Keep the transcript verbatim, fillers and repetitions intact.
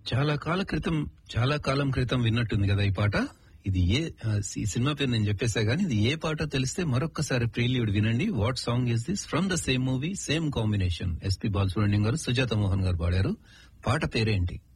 చాలా కాల క్రితం చాలా కాలం క్రితం విన్నట్టుంది కదా ఈ పాట. ఇది ఏ ఆ, ఈ సినిమా పేరు నేను చెప్పేసా గానీ ఇది ఏ పాట తెలిస్తే మరొక్కసారి ప్రీల్యూడ్ వినండి. What song is this from the same movie same combination. SP Balasubrahmanyam గారు, సుజాత మోహన్ గారు పాడారు. పాట పేరేంటి?